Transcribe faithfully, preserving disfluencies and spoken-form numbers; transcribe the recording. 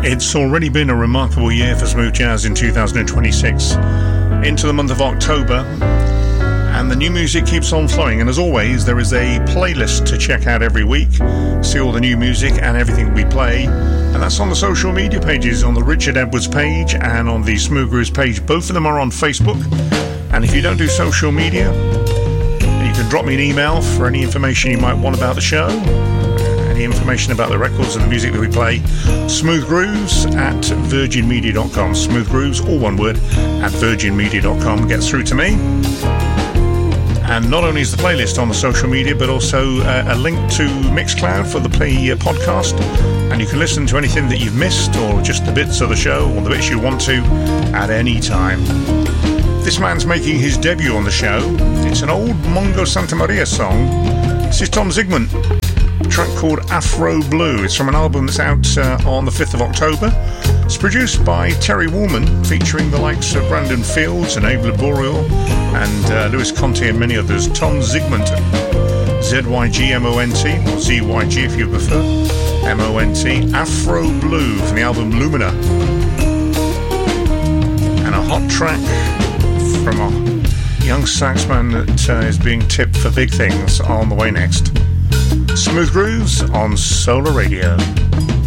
It's already been a remarkable year for smooth jazz in two thousand twenty-six, into the month of October, and the new music keeps on flowing. And as always, there is a playlist to check out every week, see all the new music and everything we play, and that's on the social media pages, on the Richard Edwards page and on the Smooth Grooves page. Both of them are on Facebook, and if you don't do social media, you can drop me an email for any information you might want about the show, any information about the records and the music that we play. Smooth Grooves at virgin media dot com. Smooth Grooves, all one word, at virgin media dot com gets through to me. And not only is the playlist on the social media, but also uh, a link to Mixcloud for the Play uh, podcast, and you can listen to anything that you've missed, or just the bits of the show, or the bits you want to, at any time. This man's making his debut on the show. It's an old Mongo Santa Maria song. This is Tom Zygmunt, a track called Afro Blue. It's from an album that's out uh, on the fifth of October. It's produced by Terry Woolman, featuring the likes of Brandon Fields and Abe Laboriel and uh, Louis Conte and many others. Tom Zygmunt, Z Y G M O N T, or Z Y G if you prefer, M O N T, Afro Blue from the album Lumina. And a hot track from a young saxman that uh, is being tipped for big things on the way next. Smooth Grooves on Solar Radio.